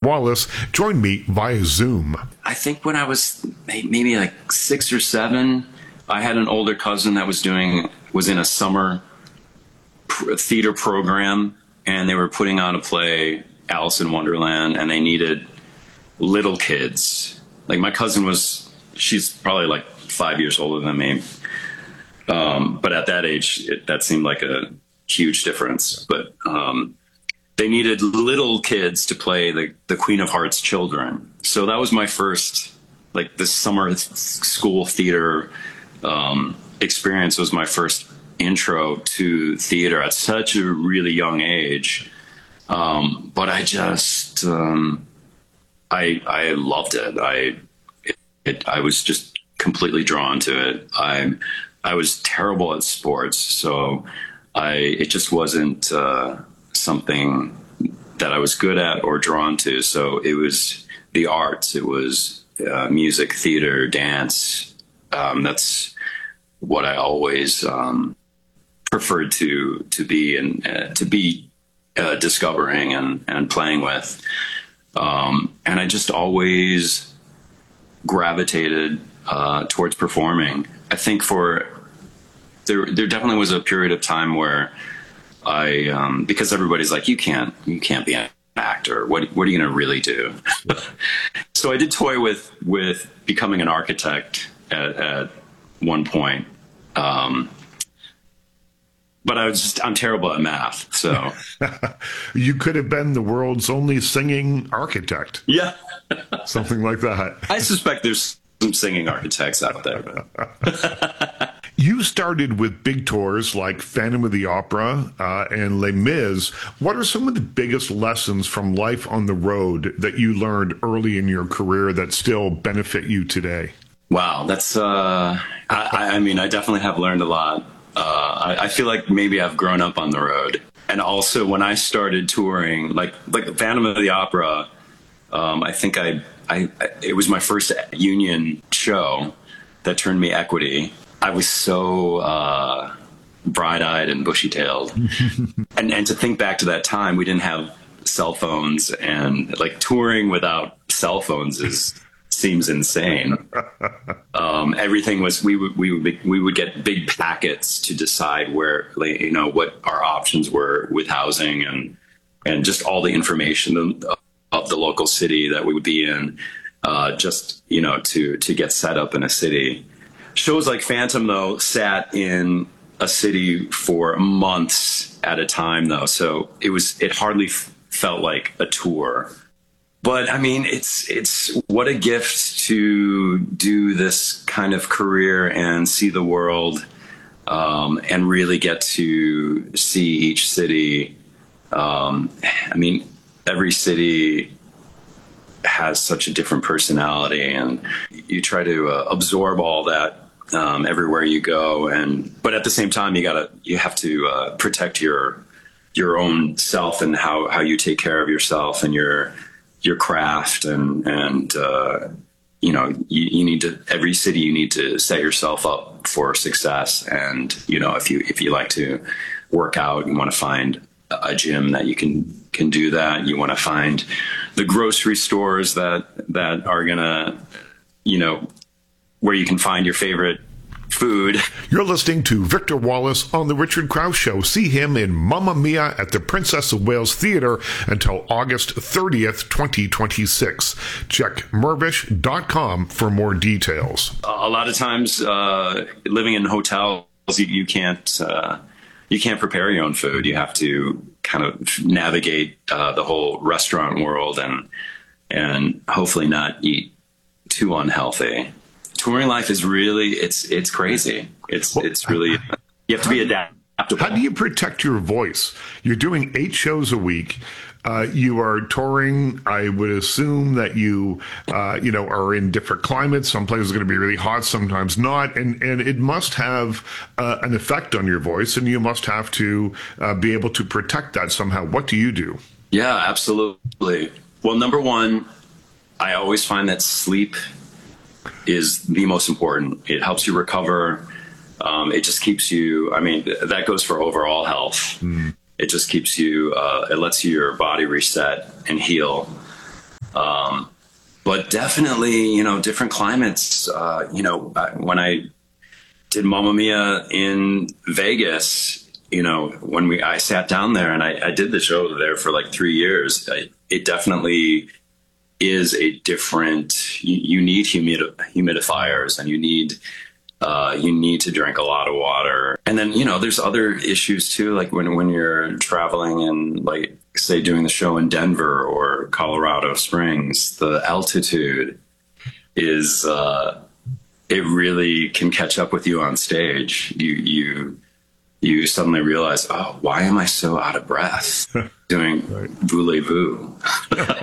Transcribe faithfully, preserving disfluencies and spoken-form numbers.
Wallace joined me via Zoom. I think when I was maybe like six or seven, I had an older cousin that was doing, was in a summer theater program, and they were putting on a play, Alice in Wonderland, and they needed little kids. Like my cousin was, she's probably like five years older than me. Um, but at that age, it, that seemed like a huge difference. But um, they needed little kids to play the, the Queen of Hearts children. So that was my first, like this summer school theater um, experience was my first intro to theater at such a really young age. Um, but I just, um, I, I loved it. I, it, it, I was just completely drawn to it. I, I was terrible at sports, so I, it just wasn't, uh, something that I was good at or drawn to. So it was the arts. It was, uh, music, theater, dance. Um, that's what I always, um, preferred to, to be and uh, to be, Uh, discovering and, and playing with. Um, and I just always gravitated uh, towards performing. I think for, there there definitely was a period of time where I, um, because everybody's like, you can't, you can't be an actor. What, what are you going to really do? So I did toy with, with becoming an architect at, at one point. Um, But I was just, I'm terrible at math, so. You could have been the world's only singing architect. Yeah. Something like that. I suspect there's some singing architects out there. You started with big tours like Phantom of the Opera uh, and Les Mis. What are some of the biggest lessons from life on the road that you learned early in your career that still benefit you today? Wow, that's, uh, I, I mean, I definitely have learned a lot. Uh, I, I feel like maybe I've grown up on the road. And also when I started touring, like, like Phantom of the Opera, um, I think I, I, it was my first union show that turned me equity. I was so, uh, bright-eyed and bushy-tailed. and, and to think back to that time, we didn't have cell phones, and like touring without cell phones is, seems insane. Um, everything was, we would, we would, be, we would get big packets to decide where, like, you know, what our options were with housing and, and just all the information of the local city that we would be in, uh, just, you know, to, to get set up in a city. Shows like Phantom, though, sat in a city for months at a time, though. So it was, it hardly f- felt like a tour. But I mean, it's, it's what a gift to do this kind of career and see the world, um, and really get to see each city. Um, I mean, every city has such a different personality, and you try to uh, absorb all that, um, everywhere you go. And, but at the same time, you gotta, you have to, uh, protect your, your own self and how, how you take care of yourself and your, your craft, and, and, uh, you know, you, you need to, every city, you need to set yourself up for success. And, you know, if you, if you like to work out, you want to find a gym that you can, can do that. You want to find the grocery stores that, that are gonna, you know, where you can find your favorite food. You're listening to Victor Wallace on The Richard Krause Show. See him in Mamma Mia at the Princess of Wales Theatre until August thirtieth, twenty twenty-six. Check mervish dot com for more details. A lot of times, uh, living in hotels, you, you can't, uh, you can't prepare your own food. You have to kind of navigate, uh, the whole restaurant world and, and hopefully not eat too unhealthy. Touring life is really, it's it's crazy. It's well, it's really, you have to be adaptable. How do you protect your voice? You're doing eight shows a week. Uh, you are touring. I would assume that you, uh, you know, are in different climates. Some places are going to be really hot, sometimes not. And, and it must have uh, an effect on your voice, and you must have to uh, be able to protect that somehow. What do you do? Yeah, absolutely. Well, number one, I always find that sleep is the most important. It helps you recover. Um, it just keeps you, I mean, that goes for overall health. Mm. It just keeps you, uh, it lets your body reset and heal. but definitely, you know, different climates. Uh, you know, when I did Mamma Mia in Vegas, you know, when we I sat down there and I, I did the show there for like three years, I, it definitely is a different. You, you need humidi- humidifiers, and you need uh, you need to drink a lot of water. And then, you know, there's other issues too, like when when you're traveling and, like, say doing the show in Denver or Colorado Springs, the altitude is uh, it really can catch up with you on stage. You you you suddenly realize, oh, why am I so out of breath doing voulez-vous?